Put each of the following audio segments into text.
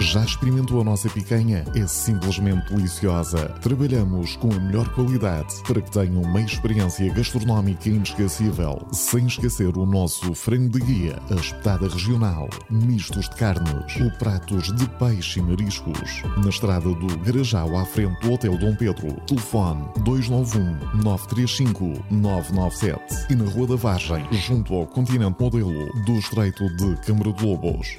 Já experimentou a nossa picanha? É simplesmente deliciosa. Trabalhamos com a melhor qualidade para que tenham uma experiência gastronómica inesquecível, sem esquecer o nosso frango de guia, a espetada regional, mistos de carnes, ou pratos de peixe e mariscos. Na estrada do Garajal, à frente do Hotel Dom Pedro. Telefone 291-935-997. E na Rua da Vargem, junto ao Continente Modelo do Estreito de Câmara de Lobos,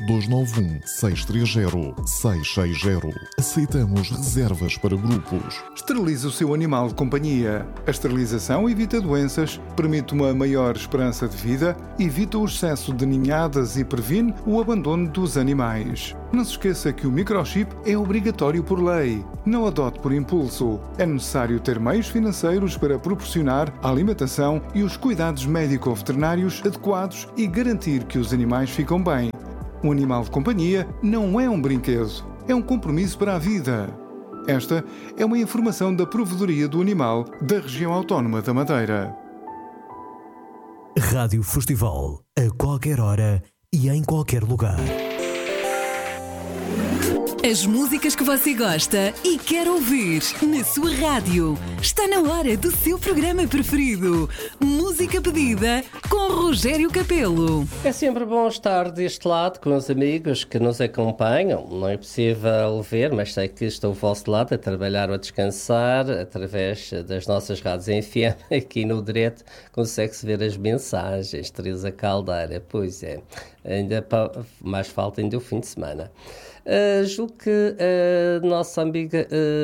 291-630-660. Aceitamos reservas para grupos. Esterilize o seu animal de companhia. A esterilização evita doenças, permite uma maior esperança de vida, evita o excesso de ninhadas e previne o abandono dos animais. Não se esqueça que o microchip é obrigatório por lei. Não adote por impulso. É necessário ter meios financeiros para proporcionar a alimentação e os cuidados médico-veterinários adequados e garantir que os animais ficam bem. Um animal de companhia não é um brinquedo, é um compromisso para a vida. Esta é uma informação da Provedoria do Animal da Região Autónoma da Madeira. Rádio Festival, a qualquer hora e em qualquer lugar. As músicas que você gosta e quer ouvir na sua rádio. Está na hora do seu programa preferido. Música pedida com Rogério Capelo. É sempre bom estar deste lado com os amigos que nos acompanham. Não é possível ver, mas sei que estou ao vosso lado a trabalhar ou a descansar através das nossas rádios em FM. Aqui no direto consegue-se ver as mensagens. Teresa Caldeira, pois é. Ainda mais falta ainda o fim de semana. Julgo que a nossa amiga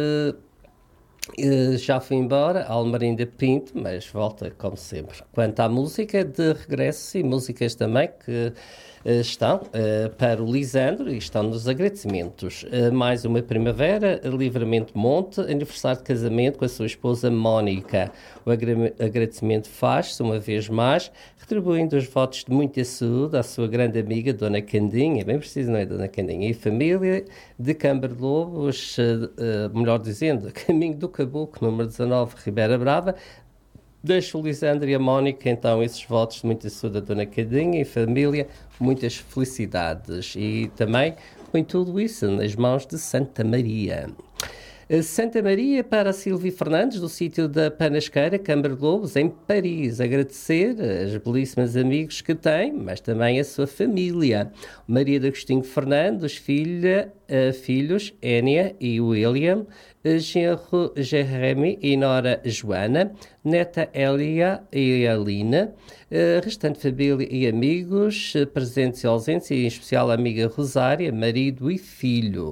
já foi embora, Almarinda Pinto, mas volta como sempre. Quanto à música, de regresso, e músicas também que estão para o Lisandro e estão nos agradecimentos. Mais uma primavera, Livramento Monte, aniversário de casamento com a sua esposa Mónica. O agradecimento faz-se uma vez mais, retribuindo os votos de muita saúde à sua grande amiga Dona Candinha, bem preciso, não é, Dona Candinha, e família de Câmara de Lobos, melhor dizendo, Caminho do Caboclo, número 19, Ribeira Brava. Deixo o Lisandro e a Mónica, então, esses votos de muita saúde a Dona Candinha e família, muitas felicidades. E também põe tudo isso nas mãos de Santa Maria. Santa Maria para a Silvia Fernandes, do sítio da Panasqueira, Câmara de Lobos, em Paris. Agradecer as belíssimas amigos que tem, mas também a sua família. Maria de Agostinho Fernandes, filhos, Énia e William, genro Jeremy e nora Joana, neta Elia e Alina, restante família e amigos, presentes e ausentes, e em especial a amiga Rosária, marido e filho.